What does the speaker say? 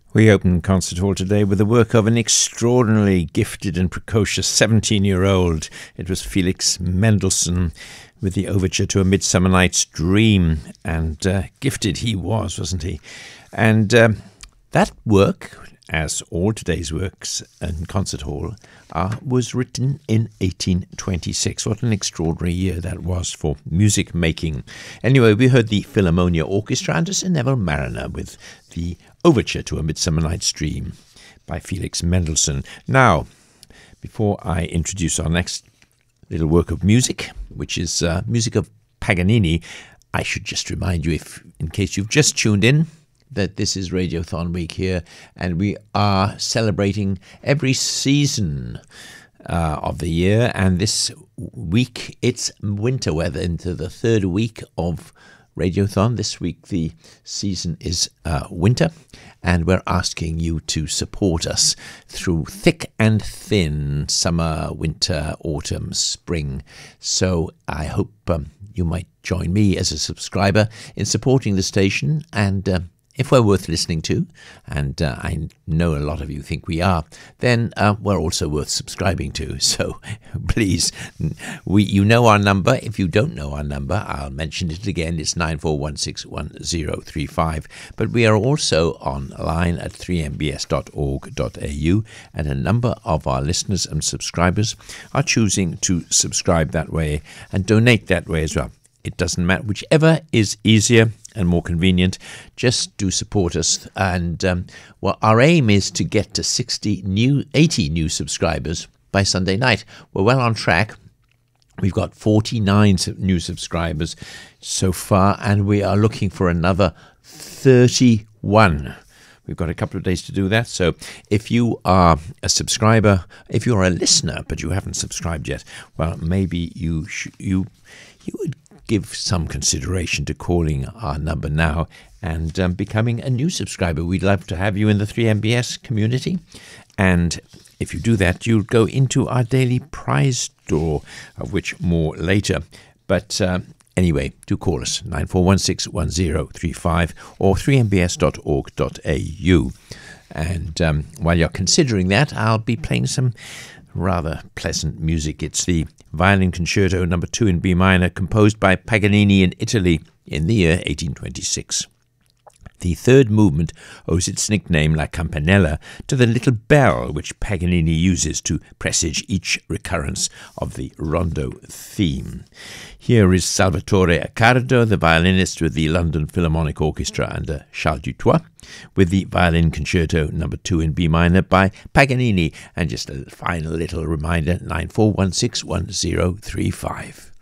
We open Concert Hall today with the work of an extraordinarily gifted and precocious 17-year-old. It was Felix Mendelssohn with the overture to A Midsummer Night's Dream. And gifted he was, wasn't he? And that work, as all today's works in Concert Hall, was written in 1826. What an extraordinary year that was for music making. Anyway, we heard the Philharmonia Orchestra under Sir Neville Marriner with the overture to A Midsummer Night's Dream by Felix Mendelssohn. Now, before I introduce our next little work of music, which is music of Paganini, I should just remind you, if in case you've just tuned in, that this is Radiothon Week here, and we are celebrating every season of the year, and this week it's winter weather into the third week of Radiothon. This week the season is winter, and we're asking you to support us through thick and thin, summer, winter, autumn, spring. So I hope you might join me as a subscriber in supporting the station, and if we're worth listening to, and I know a lot of you think we are, then we're also worth subscribing to. So please, you know our number. If you don't know our number, I'll mention it again. It's 94161035. But we are also online at 3mbs.org.au, and a number of our listeners and subscribers are choosing to subscribe that way and donate that way as well. It doesn't matter, whichever is easier and more convenient, just do support us. And our aim is to get to 80 new subscribers by Sunday night. We're well on track. We've got 49 new subscribers so far, and we are looking for another 31. We've got a couple of days to do that. So if you are a subscriber, if you're a listener but you haven't subscribed yet, well, maybe you would give some consideration to calling our number now and becoming a new subscriber. We'd love to have you in the 3MBS community. And if you do that, you'll go into our daily prize draw, of which more later. But anyway, do call us, 94161035 or 3mbs.org.au. And while you're considering that, I'll be playing some rather pleasant music. It's the Violin Concerto No. 2 in B minor, composed by Paganini in Italy in the year 1826. The third movement owes its nickname, La Campanella, to the little bell which Paganini uses to presage each recurrence of the rondo theme. Here is Salvatore Accardo, the violinist with the London Philharmonic Orchestra under Charles Dutoit, with the Violin Concerto No. 2 in B minor by Paganini. And just a final little reminder, 94161035.